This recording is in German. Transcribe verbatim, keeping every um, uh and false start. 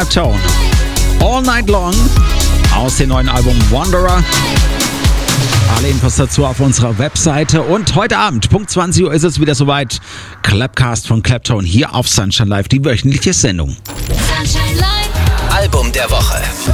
Clapton. All Night Long aus dem neuen Album Wanderer. Alle Infos dazu auf unserer Webseite. Und heute Abend, Punkt zwanzig Uhr, ist es wieder soweit. Clapcast von Clapton hier auf Sunshine Live, die wöchentliche Sendung. Sunshine Live. Album der Woche.